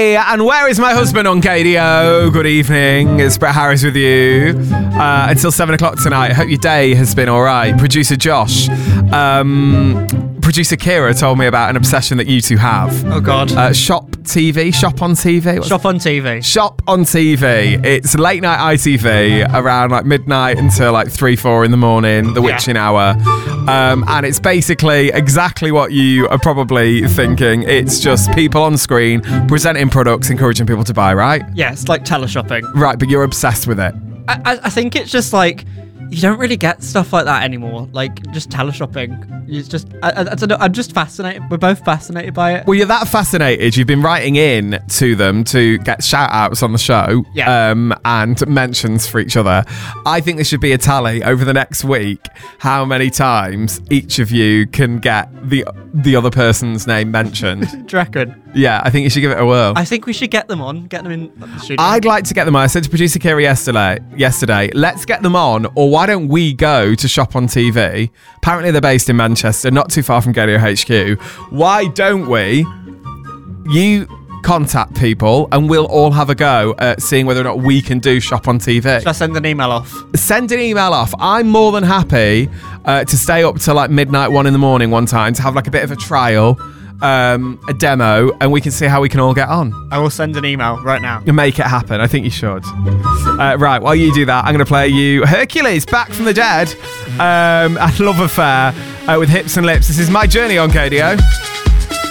Hey, and where is my husband on KDO? Good evening, it's Brett Harris with you until 7 o'clock tonight. I hope your day has been alright. Producer Josh, producer Kira told me about an obsession that you two have. Oh God. Shop on TV? Shop on TV. Shop on TV. It's late night ITV around like midnight until like 3-4 in the morning, the witching hour. And it's basically exactly what you are probably thinking. It's just people on screen presenting products, encouraging people to buy, right? Yeah, it's like teleshopping. Right, but you're obsessed with it. I think it's just like, you don't really get stuff like that anymore. Like, just teleshopping. It's just, I don't know, I'm just fascinated. We're both fascinated by it. Well, you're that fascinated. You've been writing in to them to get shout-outs on the show and mentions for each other. I think there should be a tally over the next week how many times each of you can get the other person's name mentioned. Do you reckon? Yeah, I think you should give it a whirl. I think we should get them in the studio. I'd like to get them on. I said to producer Kira yesterday, let's get them on, or why don't we go to Shop on TV? Apparently they're based in Manchester, not too far from KDO HQ. Why don't you contact people and we'll all have a go at seeing whether or not we can do Shop on TV. Should I send an email off? Send an email off. I'm more than happy to stay up till like midnight, 1 in the morning one time to have like a bit of a trial. A demo, and we can see how we can all get on. I will send an email right now. And make it happen. I think you should. Right, while you do that, I'm going to play you Hercules, Back from the Dead, a love affair with Hips and Lips. This is My Journey on KDO.